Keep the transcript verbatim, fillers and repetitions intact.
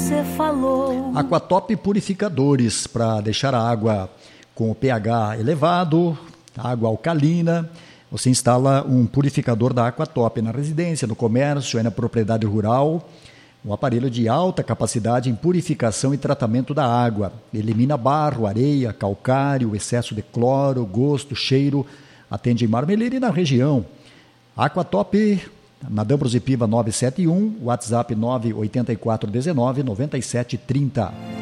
você falou. Aquatop Purificadores, para deixar a água com o pH elevado, água alcalina. Você instala um purificador da Aquatop na residência, no comércio, na propriedade rural. Um aparelho de alta capacidade em purificação e tratamento da água. Elimina barro, areia, calcário, excesso de cloro, gosto, cheiro. Atende em Marmeleira e na região. Aquatop, na D'Ambrosio Piva novecentos e setenta e um, WhatsApp nove oito quatro um nove nove sete três zero.